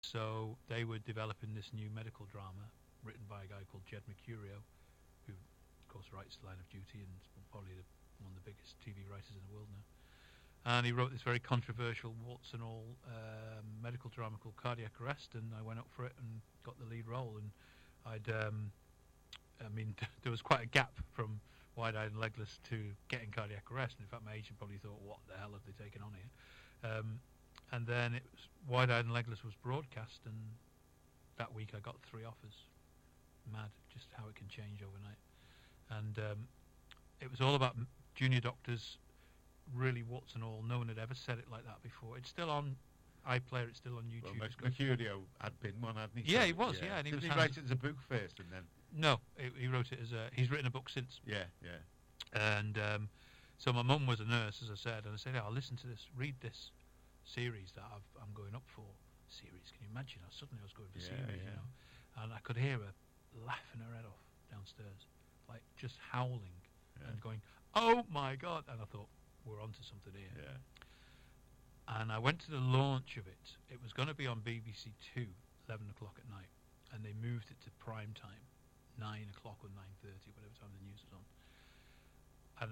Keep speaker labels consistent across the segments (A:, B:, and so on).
A: So they were developing this new medical drama written by a guy called Jed Mercurio, who, of course, writes Line of Duty and is probably one of the biggest TV writers in the world now. And he wrote this very controversial, warts and all, medical drama called Cardiac Arrest, and I went up for it and got the lead role. And there was quite a gap from Wide-Eyed and Legless to getting Cardiac Arrest. And in fact, my agent probably thought, what the hell have they taken on here? And then Wide-Eyed and Legless was broadcast, and that week I got 3 offers. Mad, just how it can change overnight. And it was all about junior doctors, really warts and all. No one had ever said it like that before. It's still on iPlayer, it's still on YouTube.
B: Well, Mercurio had been one, hadn't he?
A: Yeah, he was, yeah. And
B: Did he write it as a book first and then?
A: No, he wrote it as he's written a book since.
B: Yeah.
A: And so my mum was a nurse, as I said, and I said, I'll listen to this, read this series that I'm going up for. Series, can you imagine? Suddenly I was going for series, you know. And I could hear her laughing her head off downstairs, like just howling and going, oh my God. And I thought, we're onto something here.
B: Yeah.
A: And I went to the launch of it. It was going to be on BBC 2, 11 o'clock at night, and they moved it to prime time, 9 o'clock or 9:30, whatever time the news was on. And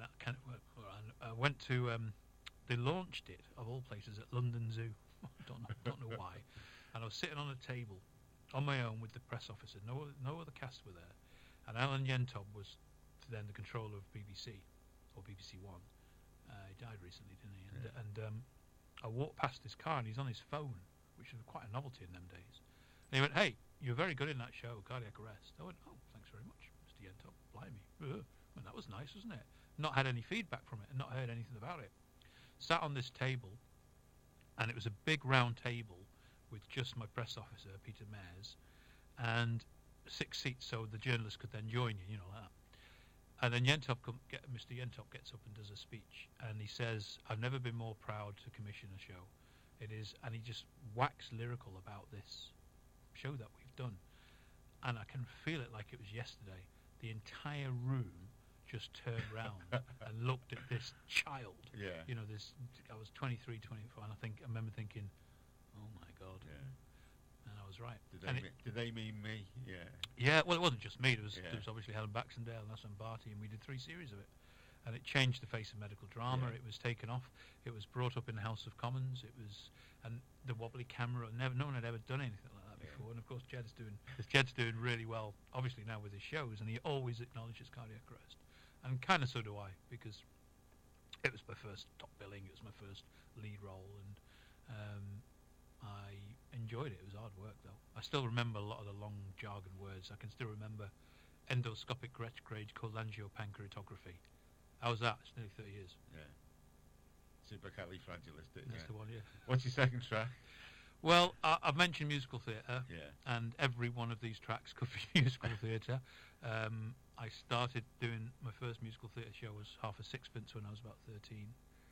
A: I went to, they launched it, of all places, at London Zoo. don't know why. And I was sitting on a table on my own with the press officer. No other cast were there. And Alan Yentob was then the controller of BBC, or BBC One. He died recently, didn't he? And I walked past his car, and he's on his phone, which was quite a novelty in them days. And he went, hey, you're very good in that show, Cardiac Arrest. I went, oh, thanks very much, Mr. Yentob. Blimey. Well, that was nice, wasn't it? Not had any feedback from it and not heard anything about it. Sat on this table, and it was a big round table with just my press officer, Peter Mayers, and 6 seats so the journalists could then join you, like that. And then Mr. Yentob gets up and does a speech, and he says, I've never been more proud to commission a show. It is, and he just waxed lyrical about this show that we've done. And I can feel it like it was yesterday. The entire room just turned round and looked at this child.
B: Yeah.
A: I was 23, 24, and I remember thinking, oh my God.
B: Yeah.
A: And I was right.
B: Did they mean me? Yeah.
A: Yeah, well, it wasn't just me. There was obviously Helen Baxendale and Hassan Barty, and we did 3 series of it. And it changed the face of medical drama. Yeah. It was taken off. It was brought up in the House of Commons. And the wobbly camera. No one had ever done anything like that before. And of course, Jed's doing really well, obviously now with his shows, and he always acknowledges Cardiac Arrest. And kind of so do I, because it was my first top billing. It was my first lead role, and I enjoyed it. It was hard work, though. I still remember a lot of the long jargon words. I can still remember endoscopic retrograde cholangiopancreatography. How was that? It's nearly 30 years.
B: Yeah. Supercalifragilistic.
A: That's the one, yeah.
B: What's your second track?
A: Well, I've mentioned musical theatre,
B: and
A: every one of these tracks could be musical theatre. I started doing my first musical theatre show was Half a Sixpence when I was about 13.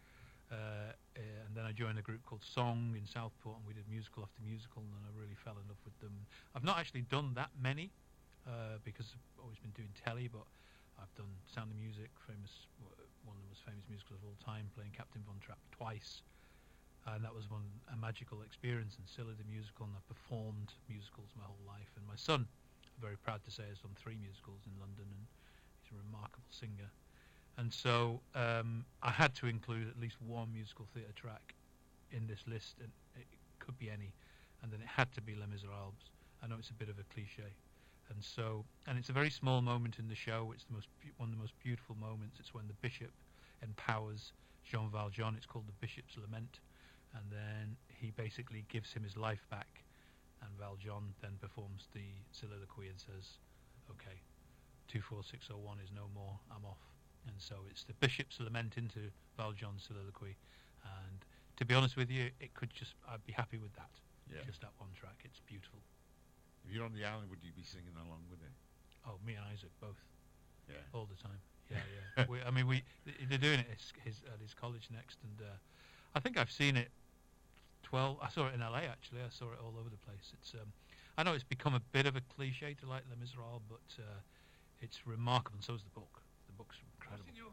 A: And then I joined a group called Song in Southport, and we did musical after musical, and then I really fell in love with them. I've not actually done that many because I've always been doing telly, but I've done Sound of Music, one of the most famous musicals of all time, playing Captain Von Trapp twice, and that was a magical experience. And Scylla the musical, and I've performed musicals my whole life. And my son, I'm very proud to say, has done 3 musicals in London, and he's a remarkable singer. And so I had to include at least one musical theatre track in this list, and it could be any, and then it had to be Les Miserables. I know it's a bit of a cliche, and it's a very small moment in the show. It's one of the most beautiful moments. It's when the bishop empowers Jean Valjean. It's called the Bishop's Lament, and then he basically gives him his life back, and Valjean then performs the soliloquy and says, "Okay, 24601 is no more. I'm off." And so it's the Bishop's Lament into Valjean's soliloquy. And to be honest with you, I'd be happy with that.
B: Yeah.
A: Just that one track. It's beautiful.
B: If you're on the island, would you be singing along with it?
A: Oh, me and Isaac both.
B: Yeah.
A: All the time. Yeah. They're doing it at his college next, and I think I've seen it. I saw it in LA actually. I saw it all over the place. I know it's become a bit of a cliche to like Les Miserables, but it's remarkable, and so is the book. The book's incredible.
C: Senor,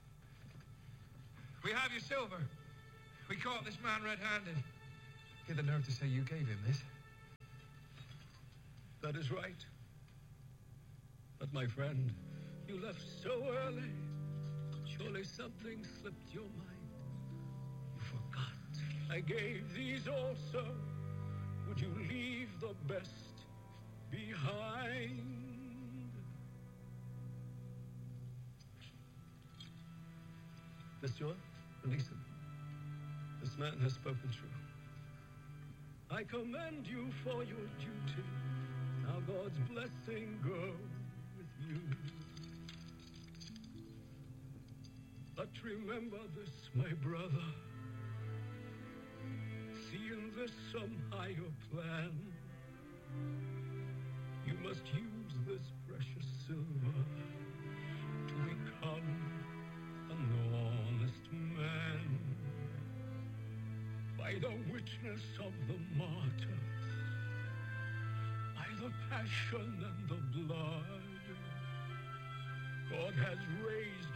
C: we have your silver. We caught this man red-handed. He had the nerve to say you gave him this. That is right. But my friend, you left so early. Surely something slipped your mind. You forgot. I gave these also. Would you leave the best behind? Monsieur, listen. This man has spoken true. I commend you for your duty. Now God's blessing go with you. But remember this, my brother. See in this some higher plan. You must use this precious silver to become an honest man. By the witness of the martyrs, by the passion and the blood, God has raised